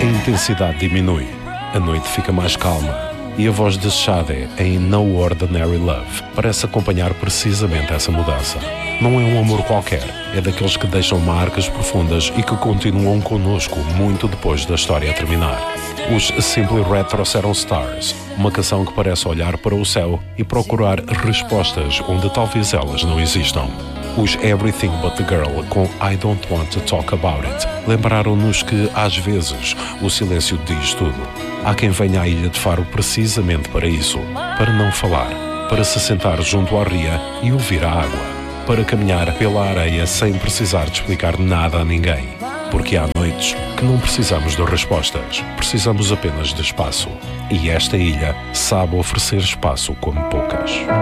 A intensidade diminui, a noite fica mais calma e a voz de Sade em No Ordinary Love parece acompanhar precisamente essa mudança. Não é um amor qualquer, é daqueles que deixam marcas profundas e que continuam connosco muito depois da história terminar. Os Simply Red trouxeram Stars, uma canção que parece olhar para o céu e procurar respostas onde talvez elas não existam. Os Everything But The Girl com I Don't Want To Talk About It lembraram-nos que, às vezes, o silêncio diz tudo. Há quem venha à Ilha de Faro precisamente para isso, para não falar, para se sentar junto à ria e ouvir a água, para caminhar pela areia sem precisar de explicar nada a ninguém. Porque há noites que não precisamos de respostas, precisamos apenas de espaço. E esta ilha sabe oferecer espaço como poucas.